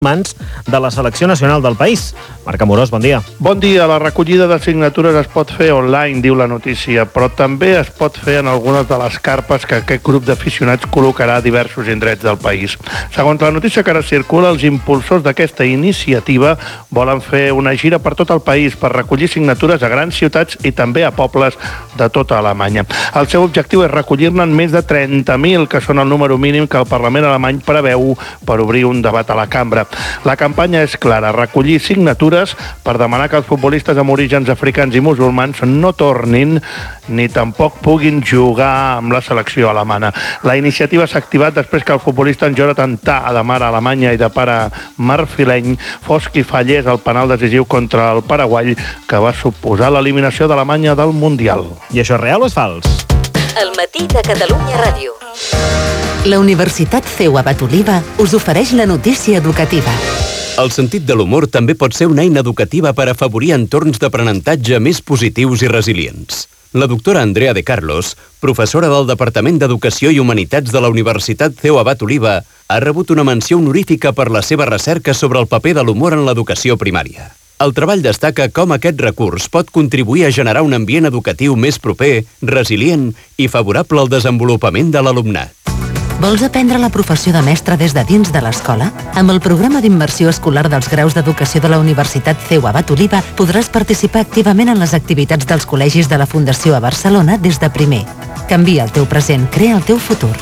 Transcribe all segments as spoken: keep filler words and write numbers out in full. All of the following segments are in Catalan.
mans de la selecció nacional del país. Marc Amorós, bon dia. Bon dia. La recollida de signatures es pot fer online, diu la notícia, però també es pot fer en algunes de les carpes que aquest grup d'aficionats col·locarà a diversos indrets del país. Segons la notícia que ara circula, els impulsors d'aquesta iniciativa volen fer una gira per tot el país per recollir signatures a grans ciutats i també a pobles de tota Alemanya. El seu objectiu és recollir-ne més de trenta mil, que són el número mínim que el Parlament alemany preveu per obrir un debat a la cambra. La campanya és clara, recollir signatures per demanar que els futbolistes amb orígens africans i musulmans no tornin ni tampoc puguin jugar amb la selecció alemana. La iniciativa s'ha activat després que el futbolista en Jonathan Tah, de mare alemanya i de pare marfileny, fos qui fallés el penal decisiu contra el Paraguai, que va suposar l'eliminació d'Alemanya del Mundial. I això és real o és fals? El matí de Catalunya Ràdio. La Universitat C E U Abat Oliva us ofereix la notícia educativa. El sentit de l'humor també pot ser una eina educativa per afavorir entorns d'aprenentatge més positius i resilients. La doctora Andrea de Carlos, professora del Departament d'Educació i Humanitats de la Universitat C E U Abat Oliva, ha rebut una menció honorífica per la seva recerca sobre el paper de l'humor en l'educació primària. El treball destaca com aquest recurs pot contribuir a generar un ambient educatiu més proper, resilient i favorable al desenvolupament de l'alumnat. Vols aprendre la professió de mestre des de dins de l'escola? Amb el programa d'immersió escolar dels graus d'educació de la Universitat C E U Abat Oliva podràs participar activament en les activitats dels col·legis de la Fundació a Barcelona des de primer. Canvia el teu present, crea el teu futur.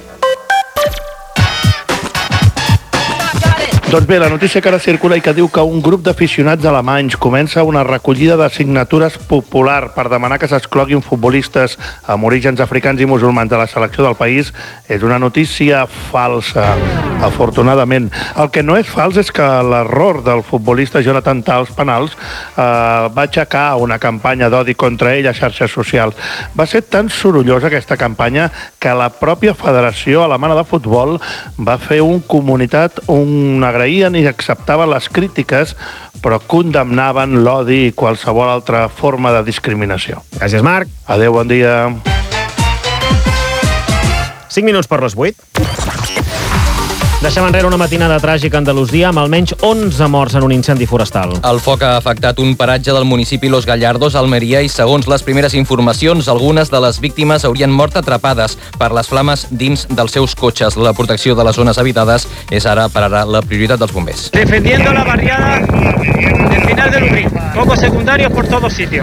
Doncs bé, la notícia que ara circula i que diu que un grup d'aficionats alemanys comença una recollida de signatures popular per demanar que s'excloguin futbolistes amb orígens africans i musulmans de la selecció del país és una notícia falsa, afortunadament. El que no és fals és que l'error del futbolista Jonathan Tah als penals eh, va aixecar una campanya d'odi contra ell a xarxes socials. Va ser tan sorollosa aquesta campanya que la pròpia Federació Alemana de Futbol va fer un comunitat, una agraïen i acceptaven les crítiques, però condemnaven l'odi i qualsevol altra forma de discriminació. Gràcies, Marc. Adéu, bon dia. cinc minuts per les vuit. Deixem enrere una matinada tràgica a Andalusia amb almenys onze morts en un incendi forestal. El foc ha afectat un paratge del municipi Los Gallardos, Almeria, i segons les primeres informacions, algunes de les víctimes haurien mort atrapades per les flames dins dels seus cotxes. La protecció de les zones habitades és ara per ara la prioritat dels bombers. Defendiendo la barriada del final del Ubrín. Focos secundarios por todos sitios.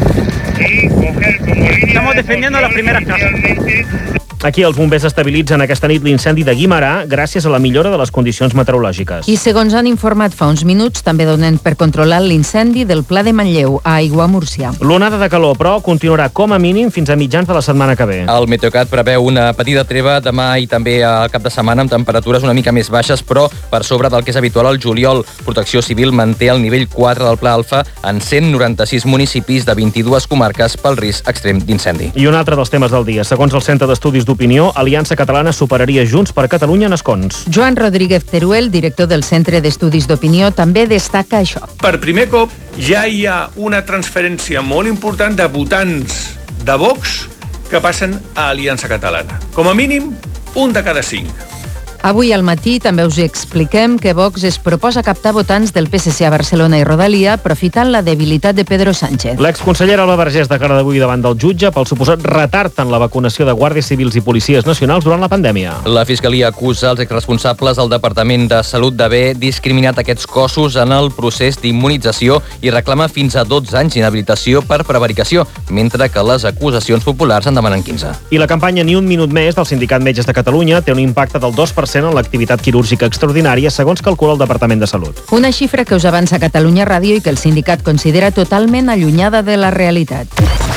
Estamos defendiendo las primeras casas. Aquí els bombers estabilitzen aquesta nit l'incendi de Guimarà gràcies a la millora de les condicions meteorològiques. I segons han informat fa uns minuts, també donen per controlar l'incendi del Pla de Manlleu a Aiguamúrcia. L'onada de calor, però, continuarà com a mínim fins a mitjans de la setmana que ve. El Meteocat preveu una petita treva demà i també al cap de setmana amb temperatures una mica més baixes, però per sobre del que és habitual al juliol. Protecció Civil manté el nivell quatre del Pla Alfa en cent noranta-sis municipis de vint-i-dues comarques pel risc extrem d'incendi. I un altre dels temes del dia. Segons el Centre d'Estudis d'Opinió, Aliança Catalana superaria Junts per Catalunya en escons. Joan Rodríguez Teruel, director del Centre d'Estudis d'Opinió, també destaca això. Per primer cop ja hi ha una transferència molt important de votants de Vox que passen a Aliança Catalana. Com a mínim, un de cada cinc. Avui al matí també us expliquem que Vox es proposa captar votants del P S C a Barcelona i Rodalia aprofitant la debilitat de Pedro Sánchez. L'exconsellera Alba Vergés declara d'avui davant del jutge pel suposat retard en la vacunació de guàrdies civils i policies nacionals durant la pandèmia. La Fiscalia acusa els exresponsables del Departament de Salut d'haver discriminat aquests cossos en el procés d'immunització i reclama fins a dotze anys d'inhabilitació per prevaricació, mentre que les acusacions populars en demanen quinze. I la campanya Ni un minut més del Sindicat Metges de Catalunya té un impacte del dos per cent en l'activitat quirúrgica extraordinària, segons calcula el Departament de Salut. Una xifra que us avança Catalunya Ràdio i que el sindicat considera totalment allunyada de la realitat.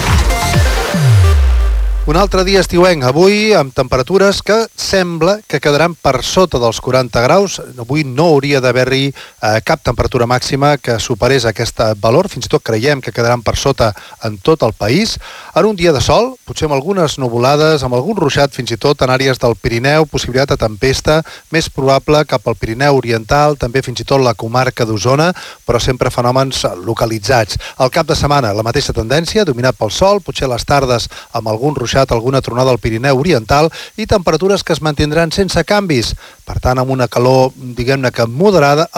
Un altre dia estiuenc, avui amb temperatures que sembla que quedaran per sota dels quaranta graus. Avui no hauria d'haver-hi eh, cap temperatura màxima que superés aquest valor, fins i tot creiem que quedaran per sota en tot el país. En un dia de sol, potser amb algunes nuvolades, amb algun ruixat fins i tot en àrees del Pirineu, possibilitat de tempesta, més probable cap al Pirineu Oriental, també fins i tot la comarca d'Osona, però sempre fenòmens localitzats. Al cap de setmana, la mateixa tendència, dominat pel sol, potser a les tardes amb algun ruixat ruixat, alguna tronada al Pirineu Oriental i temperatures que es mantindran sense canvis. Per tant, amb una calor, diguem-ne que moderada,